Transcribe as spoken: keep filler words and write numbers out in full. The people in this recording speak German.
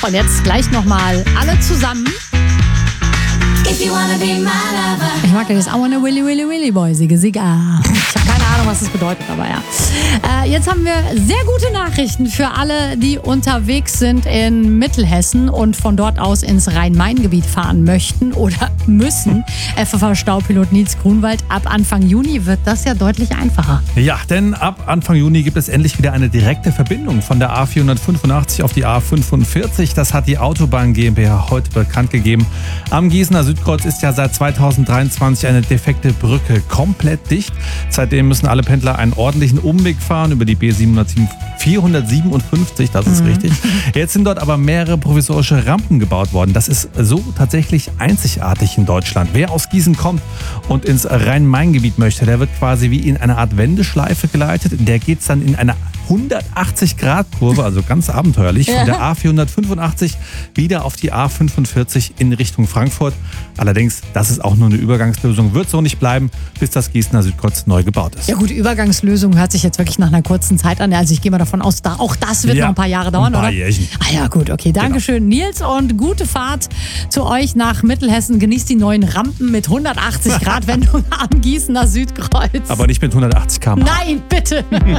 Und jetzt gleich nochmal alle zusammen. Ich mag das I wanna Willy Willy Willy Boy, Sigge Sigga. Ich habe keine Ahnung, was das bedeutet, aber ja. Äh, jetzt haben wir sehr gute Nachrichten für alle, die unterwegs sind in Mittelhessen und von dort aus ins Rhein-Main-Gebiet fahren möchten oder müssen. F V V-Staupilot Nils Grunwald, ab Anfang Juni wird das ja deutlich einfacher. Ja, denn ab Anfang Juni gibt es endlich wieder eine direkte Verbindung von der A vierhundertfünfundachtzig auf die A fünfundvierzig. Das hat die Autobahn GmbH heute bekannt gegeben. Am Gießener Südkreuz ist ja seit zweitausenddreiundzwanzig eine defekte Brücke komplett dicht. Seitdem müssen alle Pendler einen ordentlichen Umweg fahren über die B vierhundertsiebenundfünfzig, das ist mhm. richtig. Jetzt sind dort aber mehrere provisorische Rampen gebaut worden. Das ist so tatsächlich einzigartig in Deutschland. Wer aus Gießen kommt und ins Rhein-Main-Gebiet möchte, der wird quasi wie in eine Art Wendeschleife geleitet. In der geht es dann in eine hundertachtzig Grad Kurve, also ganz abenteuerlich, von der A vierhundertfünfundachtzig wieder auf die A fünfundvierzig in Richtung Frankfurt. Allerdings, das ist auch nur eine Übergangslösung, wird so nicht bleiben, bis das Gießener Südkreuz neu gebaut ist. Ja gut, Übergangslösung hört sich jetzt wirklich nach einer kurzen Zeit an. Also ich gehe mal davon aus, da, auch das wird ja, noch ein paar Jahre dauern, ein paar oder? Jährchen. Ah ja, gut, okay. Dankeschön, genau. Nils, und gute Fahrt zu euch nach Mittelhessen. Genießt die neuen Rampen mit hundertachtzig Grad Wendung am Gießener Südkreuz. Aber nicht mit hundertachtzig Kilometer pro Stunde. Nein, bitte!